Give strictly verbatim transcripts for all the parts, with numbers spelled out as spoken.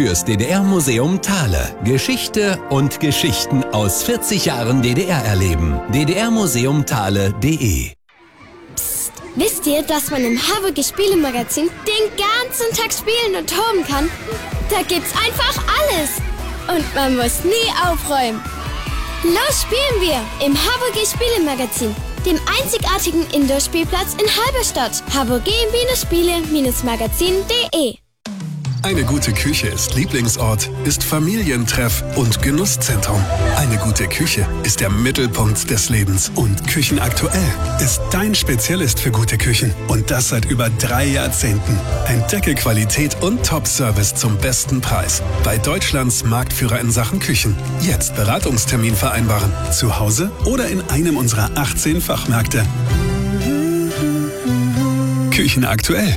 fürs D D R-Museum Thale. Geschichte und Geschichten aus vierzig Jahren D D R erleben. d d r museum thale punkt d e. Psst, wisst ihr, dass man im Haburger Spielemagazin den ganzen Tag spielen und toben kann? Da gibt's einfach alles. Und man muss nie aufräumen. Los spielen wir im Haburger Spielemagazin, dem einzigartigen Indoor-Spielplatz in Halberstadt. haburger-spiele-magazin punkt de. Eine gute Küche ist Lieblingsort, ist Familientreff und Genusszentrum. Eine gute Küche ist der Mittelpunkt des Lebens. Und Küchenaktuell ist dein Spezialist für gute Küchen. Und das seit über drei Jahrzehnten. Entdecke Qualität und Top-Service zum besten Preis. Bei Deutschlands Marktführer in Sachen Küchen. Jetzt Beratungstermin vereinbaren. Zu Hause oder in einem unserer achtzehn Fachmärkte. Küchenaktuell.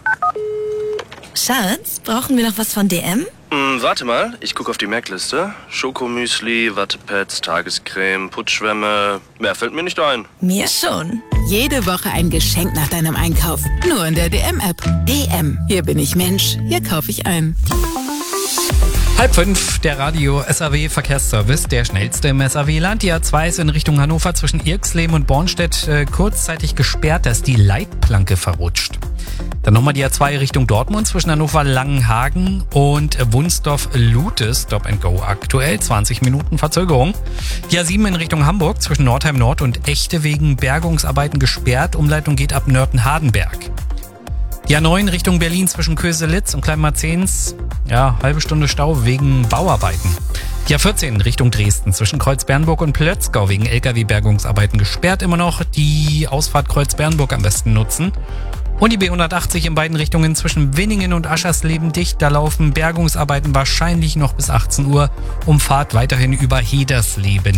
Schatz, brauchen wir noch was von D M? Hm, warte mal, ich gucke auf die Merkliste. Schokomüsli, Wattepads, Tagescreme, Putzschwämme. Mehr fällt mir nicht ein. Mir schon. Jede Woche ein Geschenk nach deinem Einkauf. Nur in der D M-App. D M. Hier bin ich Mensch. Hier kaufe ich ein. Halb fünf, der Radio S A W Verkehrsservice, der schnellste im S A W-Land. Die A zwei ist in Richtung Hannover zwischen Irxleben und Bornstedt äh, kurzzeitig gesperrt, da ist die Leitplanke verrutscht. Dann nochmal die A zwei Richtung Dortmund zwischen Hannover-Langenhagen und Wunsdorf-Lute. Stop and Go aktuell, zwanzig Minuten Verzögerung. Die A sieben in Richtung Hamburg zwischen Nordheim Nord und Echte wegen Bergungsarbeiten gesperrt. Umleitung geht ab Nörten-Hardenberg. Die A neun Richtung Berlin zwischen Köselitz und Kleinmarzens. Ja, halbe Stunde Stau wegen Bauarbeiten. Die A vierzehn Richtung Dresden zwischen Kreuzbernburg und Plötzgau wegen L K W-Bergungsarbeiten gesperrt immer noch. Die Ausfahrt Kreuzbernburg am besten nutzen. Und die B hundertachtzig in beiden Richtungen zwischen Winningen und Aschersleben dicht. Da laufen Bergungsarbeiten wahrscheinlich noch bis achtzehn Uhr. Umfahrt weiterhin über Hedersleben.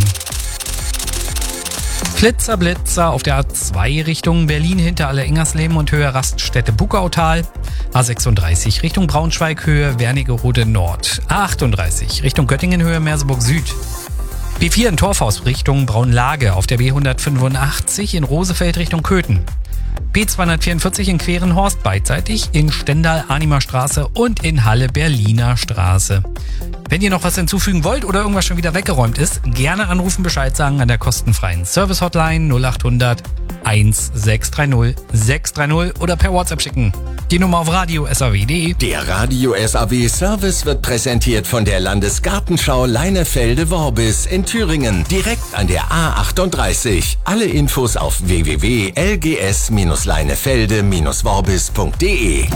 Flitzer, Blitzer auf der A zwei Richtung Berlin hinter Alle-Ingersleben und Höhe Raststätte Buckautal. A sechsunddreißig Richtung Braunschweig Höhe Wernigerode Nord. A achtunddreißig Richtung Göttingen Höhe Merseburg Süd. B vier in Torfhaus Richtung Braunlage auf der B hundertfünfundachtzig in Rosefeld Richtung Köthen. B zweihundertvierundvierzig in Querenhorst beidseitig, in Stendal Arnimer Straße und in Halle Berliner Straße. Wenn ihr noch was hinzufügen wollt oder irgendwas schon wieder weggeräumt ist, gerne anrufen, Bescheid sagen an der kostenfreien Service-Hotline null achthundert sechshundertsechzig sechshundertdreißig oder per WhatsApp schicken. Die Nummer auf radio S A W punkt de. Der Radio S A W Service wird präsentiert von der Landesgartenschau Leinefelde-Worbis in Thüringen, direkt an der A achtunddreißig. Alle Infos auf w w w punkt l g s leinefelde worbis punkt de.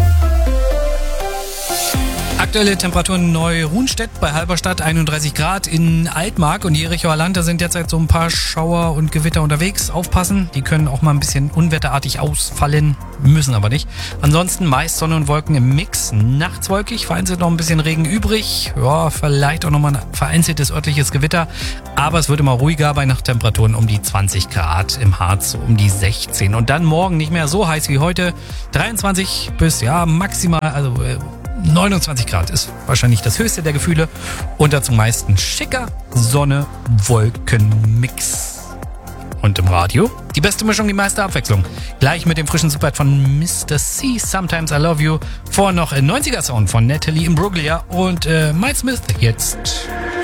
Aktuelle Temperaturen Neu-Ruhnstedt bei Halberstadt einunddreißig Grad, in Altmark und Jerichoer Land, da sind derzeit so ein paar Schauer und Gewitter unterwegs. Aufpassen, die können auch mal ein bisschen unwetterartig ausfallen, müssen aber nicht. Ansonsten meist Sonne und Wolken im Mix, nachts wolkig, vereinzelt noch ein bisschen Regen übrig. Ja, vielleicht auch nochmal ein vereinzeltes örtliches Gewitter, aber es wird immer ruhiger bei Nachttemperaturen um die zwanzig Grad, im Harz so um die sechzehn. Und dann morgen nicht mehr so heiß wie heute, dreiundzwanzig bis ja maximal, also äh, neunundzwanzig Grad ist wahrscheinlich das höchste der Gefühle und dazu meistens schicker Sonne-Wolken-Mix. Und im Radio die beste Mischung, die meiste Abwechslung. Gleich mit dem frischen Super von Mister C, Sometimes I Love You. Vorher noch ein neunziger Sound von Natalie Imbruglia und äh, Mike Smith jetzt.